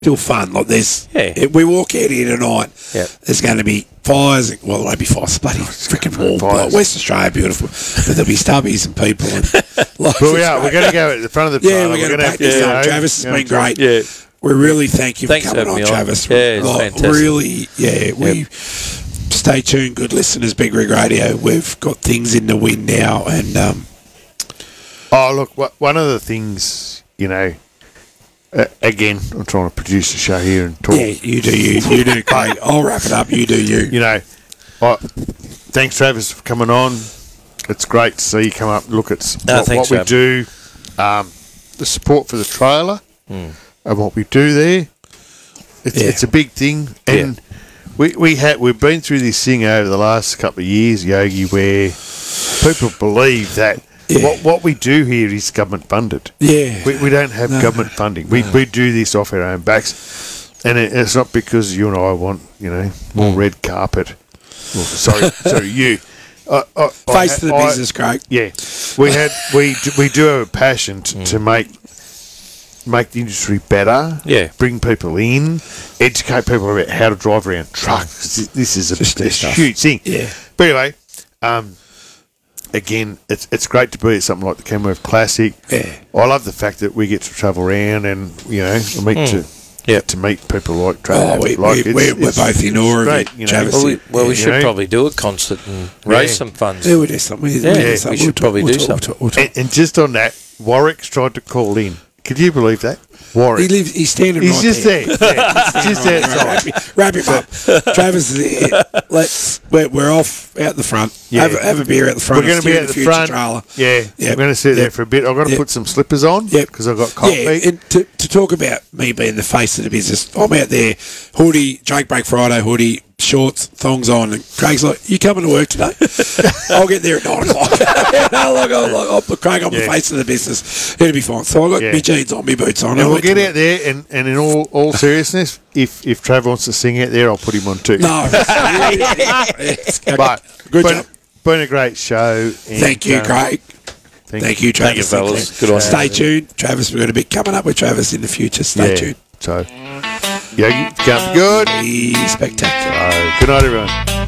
still fun. Like Yeah. we walk out here tonight. Yeah. There's going to be fires. Well, there'll be fires. Bloody freaking wall. fires. West Australia, beautiful. But there'll be stubbies and people. And, like, But we are. We're going to go at the front of the yeah, trailer. we're going to have back this up. go. Travis has been great. Yeah. We really thank you Thanks for for coming on, having me on. Travis. Yeah, it's Like, fantastic. really, yeah. We stay tuned, good listeners. Big Rig Radio. We've got things in the wind now, and Oh, look, one of the things, again, I'm trying to produce a show here and talk. yeah, you do you. You do great. I'll wrap it up. You do you. Thanks, Travis, for coming on. It's great to see you come up and look at thanks, what we Rab. do, the support for the trailer, and what we do there. It's a big thing, and we've been through this thing over the last couple of years, Yogi, where people believe that what we do here is government funded. Yeah. We don't have government funding. We do this off our own backs, and it's not because you and I want more red carpet. Well, sorry, you. Face to the business, Craig. Yeah, we do have a passion to make the industry better. Yeah. Bring people in, educate people about how to drive around trucks. This is a huge thing. Yeah. But anyway, again, it's great to be at something like the Kenworth Classic. Yeah. I love the fact that we get to travel around and to meet people like Travis. We're both in awe of you, Travis. We should probably do a concert and raise some funds. Yeah, we do something. We should probably do something. And just on that, Warwick's tried to call in. Could you believe that? Warwick. He's standing He's right just there. Yeah, he's just outside. Wrap him up. Travis is here. We're off out the front. Yeah. Have a beer at the front. We're going to be at the front. Trailer. Yeah. Yep. I'm going to sit there for a bit. I've got to put some slippers on because I've got cold feet. And to talk about me being the face of the business, I'm out there, hoodie, Jake Break Friday hoodie, shorts, thongs on, and Craig's like, "You coming to work today?" I'll get there at 9 o'clock. Craig, I'm the face of the business. It'll be fine. So I got my jeans on, my boots on. And we'll get out there, and in all seriousness, if Trav wants to sing out there, I'll put him on too. No, but good job. Been a great show. Thank you, Craig. Thank you, Travis. Thank you, fellas. Good on you. Stay tuned, Travis. We're going to be coming up with Travis in the future. Stay tuned. So, Yogi, it's going to be good. Be spectacular. Good night, everyone.